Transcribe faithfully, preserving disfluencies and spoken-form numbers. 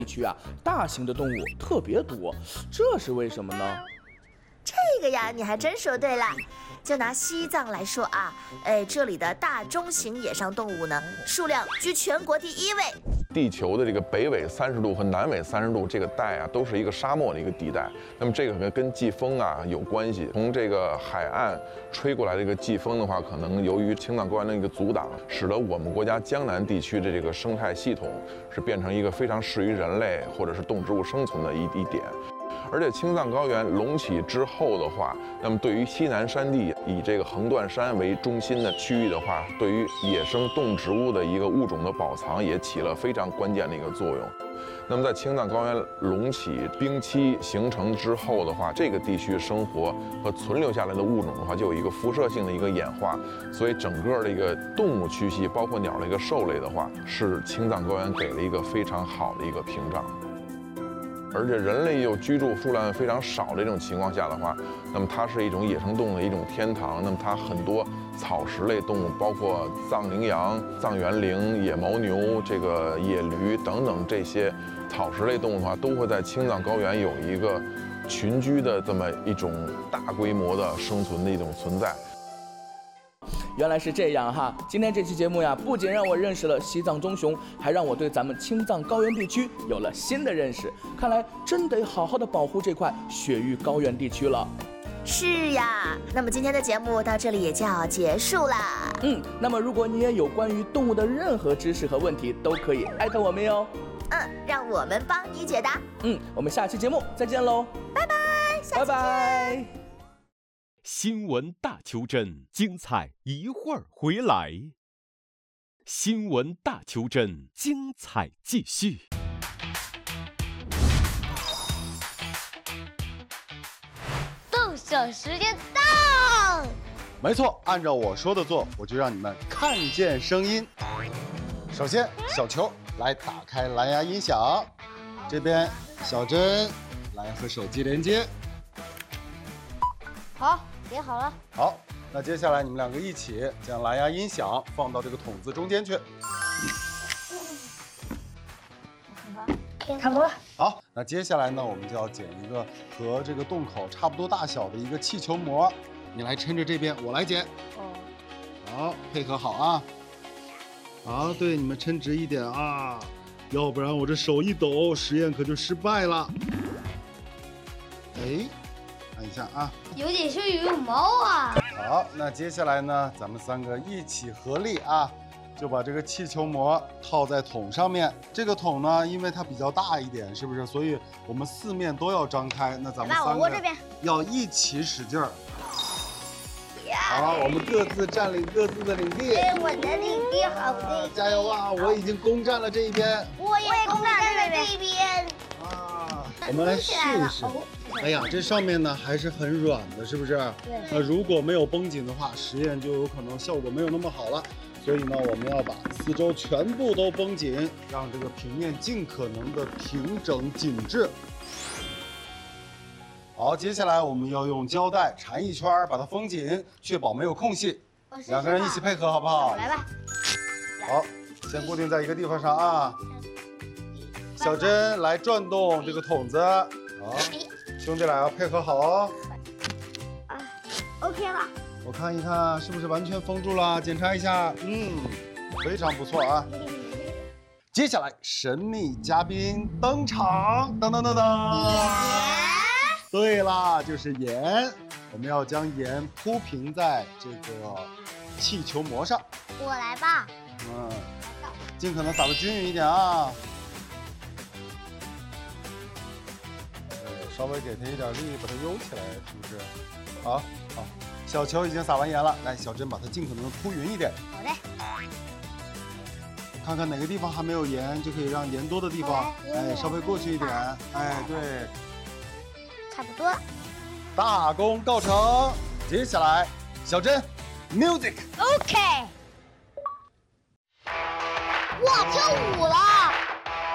地区啊，大型的动物特别多，这是为什么呢？ 这个呀，你还真说对了。就拿西藏来说啊，哎，这里的大中型野生动物呢，数量居全国第一位。 地球的这个北纬三十度和南纬三十度这个带啊，都是一个沙漠的一个地带。那么这个跟跟季风啊有关系。从这个海岸吹过来的这个季风的话，可能由于青藏高原的一个阻挡，使得我们国家江南地区的这个生态系统是变成一个非常适于人类或者是动植物生存的一一点。而且青藏高原隆起之后的话，那么对于西南山地以这个横断山为中心的区域的话，对于野生动植物的一个物种的保藏也起了非常关键的一个作用。那么在青藏高原隆起冰期形成之后的话，这个地区生活和存留下来的物种的话，就有一个辐射性的一个演化，所以整个的一个动物区系，包括鸟类和兽类的话，是青藏高原给了一个非常好的一个屏障。而且人类又居住数量非常少的这种情况下的话，那么它是一种野生动物的一种天堂。那么它很多草食类动物，包括藏羚羊、藏原羚、野牦牛、这个野驴等等这些草食类动物的话，都会在青藏高原有一个群居的这么一种大规模的生存的一种存在。 原来是这样哈！今天这期节目呀，不仅让我认识了西藏棕熊，还让我对咱们青藏高原地区有了新的认识。看来真得好好的保护这块雪域高原地区了。 是呀，那么今天的节目到这里也就要结束啦。 嗯，那么如果你也有关于动物的任何知识和问题，都可以艾特我们哟。 嗯，让我们帮你解答。 嗯，我们下期节目再见喽， 拜拜，下期见。 拜拜。 新闻大求真，精彩一会儿回来。新闻大求真，精彩继续。 动手时间到！ 没错，按照我说的做，我就让你们看见声音。首先，小球来打开蓝牙音响，这边小珍来和手机连接。 好，连好了。 好，那接下来你们两个一起将蓝牙音响放到这个筒子中间去。 差不多了。 好，那接下来呢，我们就要剪一个和这个洞口差不多大小的一个气球膜。你来抻着这边，我来剪。 哦。 好，配合好啊。好，对，你们抻直一点啊，要不然我这手一抖，实验可就失败了。哎。看一下啊， 有点像羽毛啊。 好，那接下来呢，咱们三个一起合力啊，就把这个气球膜套在桶上面。这个桶呢，因为它比较大一点，是不是？所以我们四面都要张开。那咱们三个要一起使劲儿。好，我们各自占领各自的领地。 哎，我的领地好地、啊， 加油啊！我已经攻占了这一边。 我也攻占了这一边。 啊，我们来试一试。哎呀，这上面呢还是很软的，是不是？ 对。 那如果没有绷紧的话，实验就有可能效果没有那么好了。所以呢，我们要把四周全部都绷紧，让这个平面尽可能的平整紧致。好，接下来我们要用胶带缠一圈，把它封紧，确保没有空隙。两个人一起配合，好不好？ 来吧。 好，先固定在一个地方上啊。小珍来转动这个筒子。好。兄弟俩要配合好哦。 啊 ，OK 了。 我看一看是不是完全封住了，检查一下。嗯，非常不错啊。接下来神秘嘉宾登场，噔噔噔噔。对啦，就是盐。我们要将盐铺平在这个气球膜上。 我来吧。 嗯，尽可能撒得均匀一点啊。稍微给它一点力，把它悠起来，是不是？好，好，小球已经撒完盐了，来，小珍把它尽可能铺匀一点。 好嘞。 看看哪个地方还没有盐，就可以让盐多的地方，哎，稍微过去一点，哎，对， 差不多。 大功告成。接下来，小珍 ，music。 OK。哇，跳舞了。